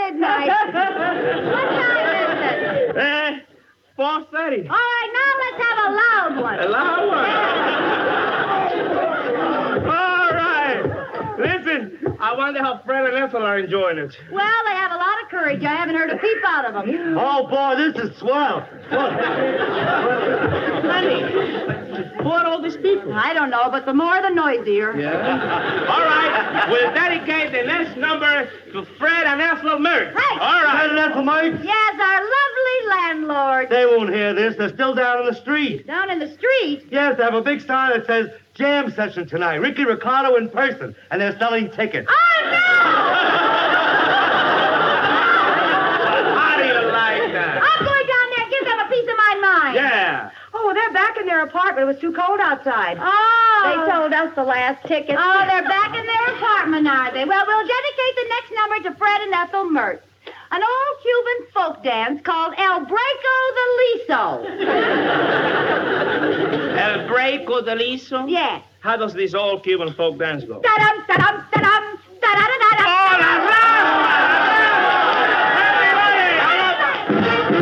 midnight. What time is it? 4:30. All right, now let's have a loud one. A loud one? All right. Listen, I wonder how Fred and Ethel are enjoying it. Well, they have a lot of courage. I haven't heard a peep out of them. Oh, boy, this is swell. Honey, who are all these people? I don't know, but the more the noisier. Yeah. All right. We'll dedicate the next number to Fred and Ethel Merck. Right. All right. Fred and Ethel Merck? Yes, our lovely landlord. They won't hear this. They're still down in the street. Down in the street? Yes, they have a big sign that says jam session tonight. Ricky Ricardo in person. And they're selling tickets. Oh, no! How do you like that? I'm going down there and give them a piece of my mind. Yeah. Oh, they're back in their apartment. It was too cold outside. Oh. They told us the last ticket. Oh, they're back in their apartment, are they? Well, we'll dedicate the next number to Fred and Ethel Mertz. An old Cuban folk dance called El Breco de Liso. El Breco de Liso? Yes. How does this old Cuban folk dance go? Da-dum, da-dum, da-dum.